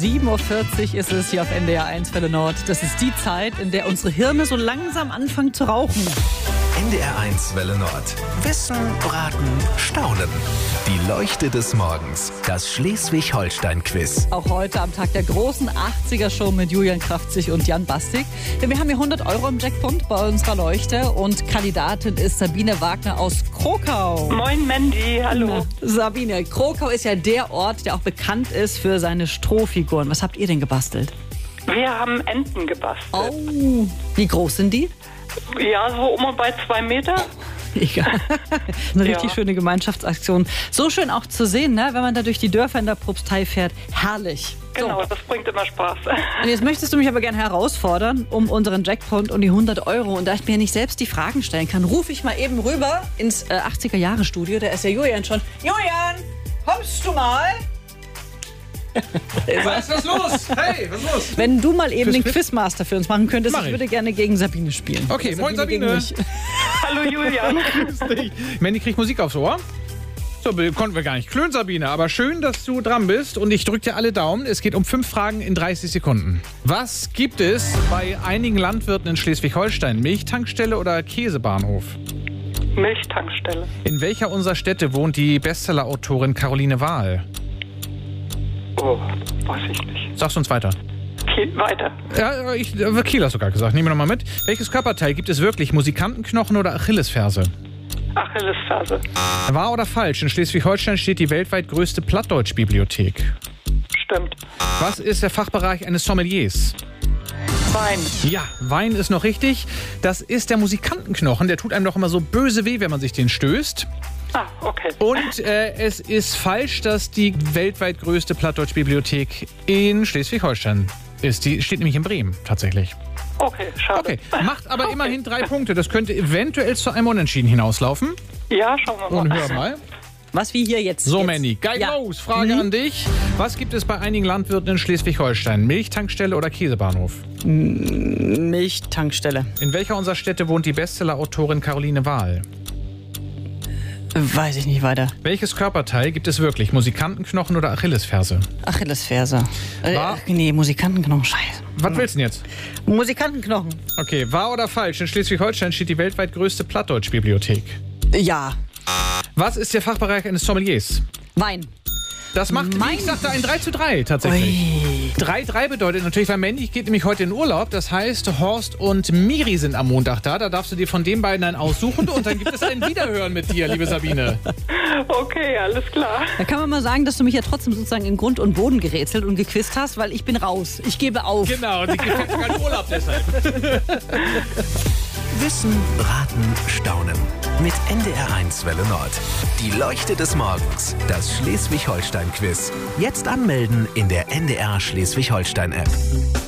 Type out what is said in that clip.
7.40 Uhr ist es hier auf NDR 1 Welle Nord. Das ist die Zeit, in der unsere Hirne so langsam anfangen zu rauchen. NDR 1 Welle Nord. Wissen, Raten, Staunen. Die Leuchte des Morgens. Das Schleswig-Holstein-Quiz. Auch heute am Tag der großen 80er-Show mit Julian Kraftzig und Jan Bastik. Denn wir haben hier 100 Euro im Jackpot bei unserer Leuchte. Und Kandidatin ist Sabine Wagner aus Krokau. Moin Mandy, hallo. Na, Sabine, Krokau ist ja der Ort, der auch bekannt ist für seine Strohfiguren. Was habt ihr denn gebastelt? Wir haben Enten gebastelt. Oh, wie groß sind die? Ja, so um und bei 2 Meter. Egal. Eine richtig Ja. schöne Gemeinschaftsaktion. So schön auch zu sehen, ne? Wenn man da durch die Dörfer in der Propstei fährt. Herrlich. Genau, So. das bringt immer Spaß. Und jetzt möchtest du mich aber gerne herausfordern um unseren Jackpot und die 100 Euro. Und da ich mir nicht selbst die Fragen stellen kann, rufe ich mal eben rüber ins 80er-Jahre-Studio. Da ist ja Julian schon. Julian, kommst du mal? Was ist los? Hey, was ist los? Wenn du mal eben den Quizmaster für uns machen könntest, Mach ich ich. würde gerne gegen Sabine spielen. Okay, moin gegen Sabine. mich. Hallo Julian. Mandy kriegt Musik aufs Ohr. So, konnten wir gar nicht klönen, Sabine. Aber schön, dass du dran bist. Und ich drücke dir alle Daumen. Es geht um 5 Fragen in 30 Sekunden. Was gibt es bei einigen Landwirten in Schleswig-Holstein? Milchtankstelle oder Käsebahnhof? Milchtankstelle. In welcher unserer Städte wohnt die Bestseller-Autorin Caroline Wahl? Oh, weiß ich nicht. Sagst du uns weiter. Geht weiter. Ja, Kiel hast du sogar gesagt. Nehmen wir nochmal mit. Welches Körperteil gibt es wirklich? Musikantenknochen oder Achillesferse? Achillesferse. Wahr oder falsch? In Schleswig-Holstein steht die weltweit größte Plattdeutsch-Bibliothek. Stimmt. Was ist der Fachbereich eines Sommeliers? Wein. Ja, Wein ist noch richtig. Das ist der Musikantenknochen. Der tut einem doch immer so böse weh, wenn man sich den stößt. Ah, okay. Und es ist falsch, dass die weltweit größte Plattdeutsch-Bibliothek in Schleswig-Holstein ist. Die steht nämlich in Bremen, tatsächlich. Okay, schade. Okay, macht aber immerhin 3 Punkte. Das könnte eventuell zu einem Unentschieden hinauslaufen. Ja, schauen wir Und mal. hör mal. Was wie hier jetzt? So, jetzt. Mandy, geil Ja. los. Frage an dich. Was gibt es bei einigen Landwirten in Schleswig-Holstein? Milchtankstelle oder Käsebahnhof? Milchtankstelle. In welcher unserer Städte wohnt die Bestseller-Autorin Caroline Wahl? Weiß ich nicht weiter. Welches Körperteil gibt es wirklich? Musikantenknochen oder Achillesferse? Achillesferse. Wahr? Nee, Musikantenknochen. Scheiße. Was willst du denn jetzt? Musikantenknochen. Okay, wahr oder falsch? In Schleswig-Holstein steht die weltweit größte Plattdeutsch-Bibliothek. Ja. Was ist der Fachbereich eines Sommeliers? Wein. Das macht, wie ich sagte, ein 3:3 tatsächlich. Ui. 3:3 bedeutet natürlich, weil Mandy geht nämlich heute in Urlaub. Das heißt, Horst und Miri sind am Montag da. Da darfst du dir von den beiden einen aussuchen und dann gibt es ein Wiederhören mit dir, liebe Sabine. Okay, alles klar. Da kann man mal sagen, dass du mich ja trotzdem sozusagen in Grund und Boden gerätselt und gequizt hast, weil ich bin raus. Ich gebe auf. Genau, die gefällt mir keinen Urlaub deshalb. Wissen, Raten, Staunen. Mit NDR 1 Welle Nord. Die Leuchte des Morgens. Das Schleswig-Holstein-Quiz. Jetzt anmelden in der NDR Schleswig-Holstein-App.